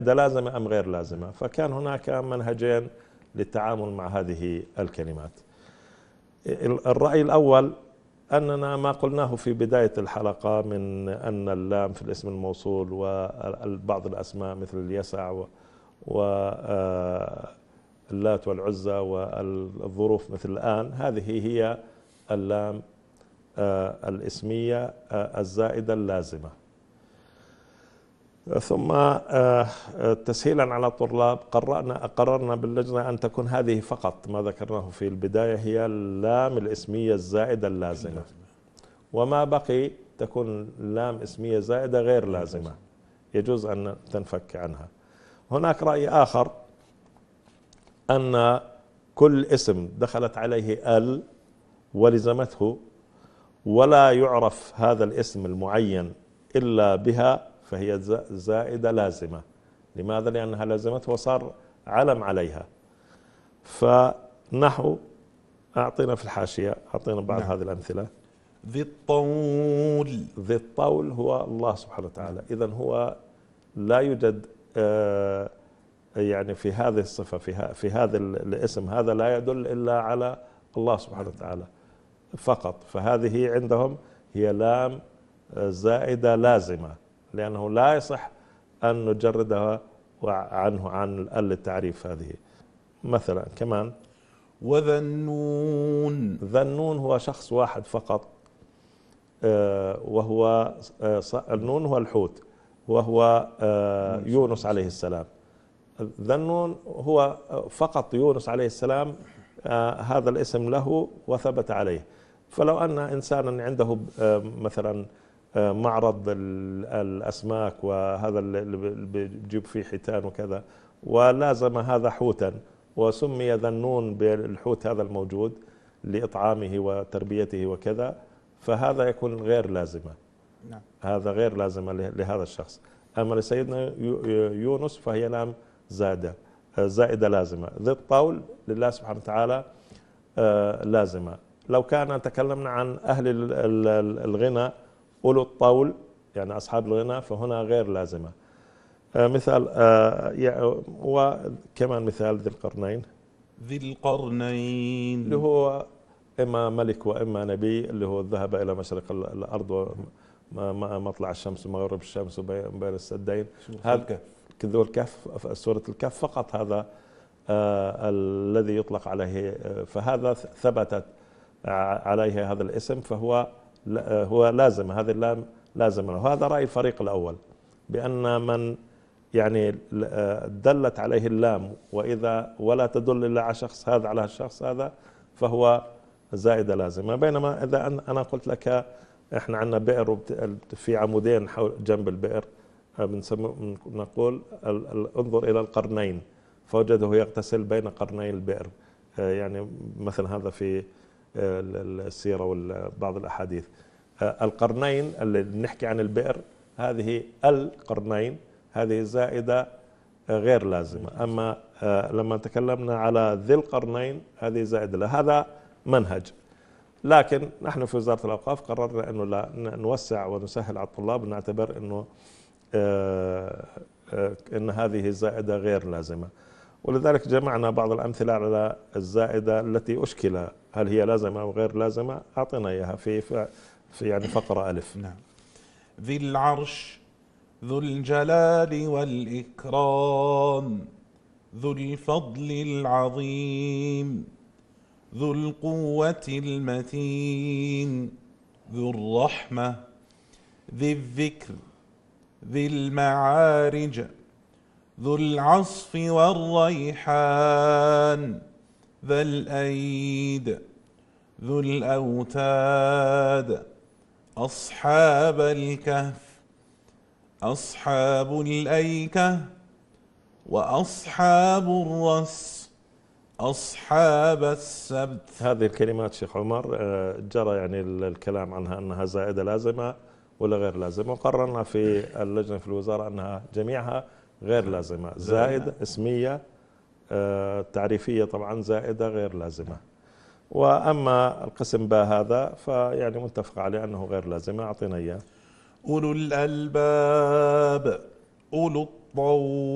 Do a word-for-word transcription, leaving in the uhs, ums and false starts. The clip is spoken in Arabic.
لازمة أم غير لازمة. فكان هناك منهجين للتعامل مع هذه الكلمات. الرأي الأول أننا ما قلناه في بداية الحلقة من أن اللام في الاسم الموصول وبعض الأسماء مثل اليسع واللات والعزى والظروف مثل الآن، هذه هي اللام الاسمية الزائدة اللازمة. ثم تسهيلا على الطلاب قررنا قررنا باللجنة أن تكون هذه فقط ما ذكرناه في البداية هي اللام الاسمية الزائدة اللازمة، وما بقي تكون لام اسمية زائدة غير لازمة يجوز أن تنفك عنها. هناك رأي آخر أن كل اسم دخلت عليه ال ولزمته ولا يعرف هذا الاسم المعين إلا بها فهي زائدة لازمة. لماذا؟ لأنها لازمته وصار علم عليها. فنحو أعطينا في الحاشية أعطينا بعض نعم. هذه الأمثلة. ذي الطول. ذي الطول هو الله سبحانه وتعالى. إذن هو لا يوجد آه يعني في هذه الصفة في, في هذا الاسم هذا لا يدل إلا على الله سبحانه وتعالى فقط. فهذه عندهم هي لام زائدة لازمة، لأنه لا يصح أن نجردها عنه عن التعريف. هذه مثلا كمان وذا النون. ذا النون هو شخص واحد فقط، وهو النون هو الحوت، وهو يونس عليه السلام. ذا النون هو فقط يونس عليه السلام، هذا الاسم له وثبت عليه. فلو أن إنسانا عنده مثلا معرض الأسماك وهذا اللي بيجيب فيه حيتان وكذا ولازم هذا حوتا وسمي ذا النون بالحوت هذا الموجود لإطعامه وتربيته وكذا، فهذا يكون غير لازمة. نعم. هذا غير لازمة لهذا الشخص. أما لسيدنا يونس فهي لام زائدة زائدة لازمة. ذي الطول لله سبحانه وتعالى لازمة. لو كان تكلمنا عن أهل الغنى أولو الطول يعني أصحاب الغنى فهنا غير لازمة. مثال وكمان مثال ذي القرنين. ذي القرنين اللي هو إما ملك وإما نبي، اللي هو ذهب إلى مشرق الأرض ومطلع الشمس ومغرب الشمس بين السدين. هذا ذو الكهف سورة الكهف فقط هذا آه الذي يطلق عليه، فهذا ثبتت عليه هذا الاسم فهو هو لازم، هذه اللام لازم له. هذا رأي الفريق الأول بأن من يعني دلت عليه اللام وإذا ولا تدل إلا على شخص هذا على الشخص هذا فهو زائدة لازمة. بينما إذا أنا قلت لك إحنا عندنا بئر في عمودين جنب البئر نقول انظر إلى القرنين فوجده يغتسل بين قرني البئر، يعني مثل هذا في السيرة وبعض الأحاديث. القرنين اللي نحكي عن البئر هذه القرنين هذه زائدة غير لازمة. أما لما تكلمنا على ذي القرنين هذه زائدة له. هذا منهج، لكن نحن في وزارة الأوقاف قررنا أنه لا نوسع ونسهل على الطلاب ونعتبر أنه أن هذه الزائدة غير لازمة، ولذلك جمعنا بعض الأمثلة على الزائدة التي أشكل هل هي لازمة أو غير لازمة. أعطينا إياها في في يعني فقرة ألف. نعم. ذي العرش ذو الجلال والإكرام ذو الفضل العظيم ذو القوة المتين ذو الرحمة ذي الذكر ذي المعارج ذو العصف والريحان ذا الأيد ذو الأوتاد أصحاب الكهف أصحاب الأيكة وأصحاب الرس أصحاب السبت. هذه الكلمات شيخ عمر جرى يعني الكلام عنها أنها زائدة لازمة ولا غير لازمة، وقررنا في اللجنة في الوزارة أنها جميعها غير لازمة. زائد اسمية تعريفية طبعا زائدة غير لازمة. وأما القسم باء هذا فيعني متفق عليه أنه غير لازمة. أعطينا إياه. أولو الألباب أولو الطول.